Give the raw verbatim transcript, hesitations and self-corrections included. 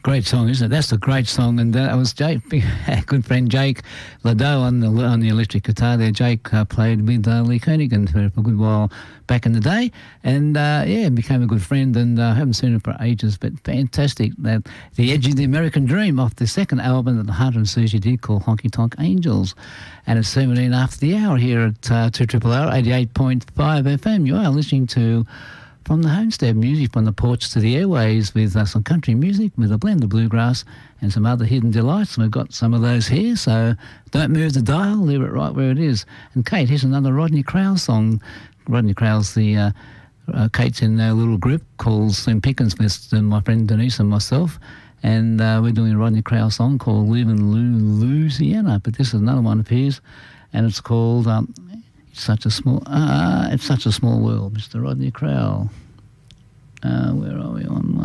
Great song, isn't it? That's a great song, and uh, that was Jake, good friend Jake Ladeau on the on the electric guitar there. Jake uh, played with uh, Lee Koenigan for a good while back in the day, and uh, yeah, became a good friend, and I uh, haven't seen him for ages, but fantastic. That The Edge of the American Dream off the second album that the Hunter and Susie did called Honky Tonk Angels, and it's seventeen after the hour here at uh, two R R R eighty-eight point five F M. You are listening to From the Homestead, music from the porch to the airways, with uh, some country music, with a blend of bluegrass and some other hidden delights. And we've got some of those here, so don't move the dial, leave it right where it is. And Kate, here's another Rodney Crowell song. Rodney Crowell's the, uh, uh, Kate's in a little group called Slim Pickens with my friend Denise and myself, and uh, we're doing a Rodney Crowell song called Live in Louisiana, but this is another one of his, and it's called... Um, It's such a small, uh, it's such a small world, Mister Rodney Crowell. Uh, where are we on?